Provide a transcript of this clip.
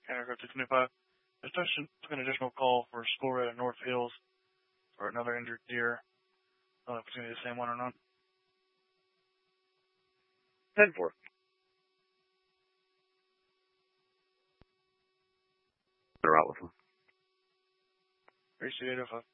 Aircraft 225. Just took an additional call for a school red at North Hills for another injured deer. I don't know if it's going to be the same one or not. 10-4. They're out with them. 3 805.